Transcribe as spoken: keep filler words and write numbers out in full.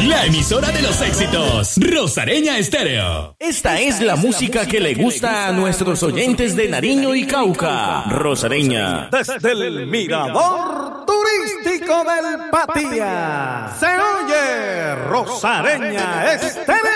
La emisora de los éxitos, Rosareña Estéreo. Esta es la música que le gusta a nuestros oyentes de Nariño y Cauca. Rosareña. Desde el mirador turístico del Patía se oye Rosareña Estéreo.